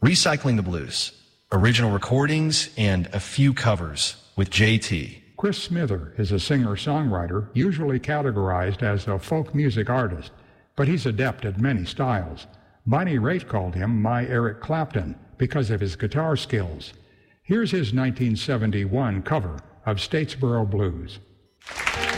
Recycling the Blues, original recordings and a few covers with JT. Chris Smither is a singer-songwriter, usually categorized as a folk music artist, but he's adept at many styles. Bonnie Raitt called him My Eric Clapton because of his guitar skills. Here's his 1971 cover of Statesboro Blues.